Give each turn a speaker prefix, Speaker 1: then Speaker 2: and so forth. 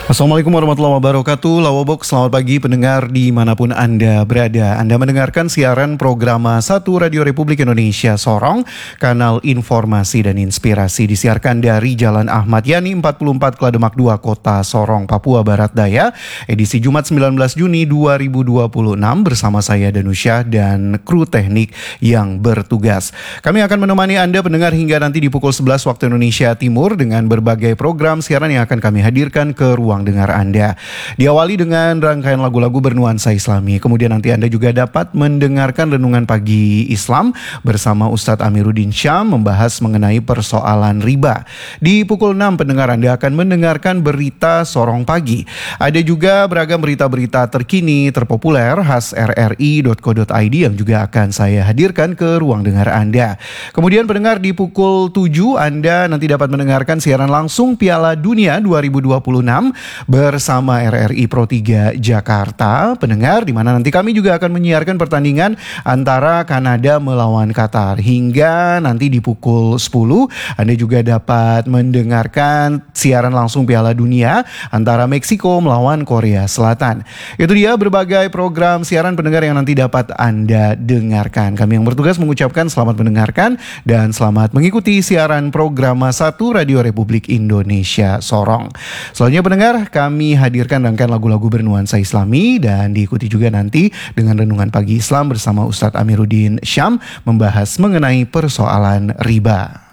Speaker 1: Assalamualaikum warahmatullahi wabarakatuh. Lawabok, selamat pagi pendengar dimanapun Anda berada. Anda mendengarkan siaran program 1 Radio Republik Indonesia Sorong, kanal informasi dan inspirasi, disiarkan dari Jalan Ahmad Yani 44 Klademak 2, Kota Sorong, Papua Barat Daya, edisi Jumat 19 Juni 2026 bersama saya Danusya dan kru teknik yang bertugas. Kami akan menemani Anda pendengar hingga nanti di pukul 11 waktu Indonesia Timur dengan berbagai program siaran yang akan kami hadirkan ke ruang dengar Anda. Diawali dengan rangkaian lagu-lagu bernuansa Islami. Kemudian nanti Anda juga dapat mendengarkan renungan pagi Islam bersama Ustadz Amiruddin Syam membahas mengenai persoalan riba. Di pukul 6 pendengar Anda akan mendengarkan berita Sorong Pagi. Ada juga beragam berita-berita terkini terpopuler khas rri.co.id yang juga akan saya hadirkan ke ruang dengar Anda. Kemudian pendengar di pukul 7 Anda nanti dapat mendengarkan siaran langsung Piala Dunia 2026 bersama RRI Pro 3 Jakarta, pendengar, di mana nanti kami juga akan menyiarkan pertandingan antara Kanada melawan Qatar. Hingga nanti di pukul 10 Anda juga dapat mendengarkan siaran langsung Piala Dunia antara Meksiko melawan Korea Selatan. Itu dia berbagai program siaran pendengar yang nanti dapat Anda dengarkan. Kami yang bertugas mengucapkan selamat mendengarkan dan selamat mengikuti siaran program 1 Radio Republik Indonesia Sorong. Selanjutnya pendengar, kami hadirkan rangkaian lagu-lagu bernuansa Islami dan diikuti juga nanti dengan renungan pagi Islam bersama Ustadz Amiruddin Syam membahas mengenai persoalan riba.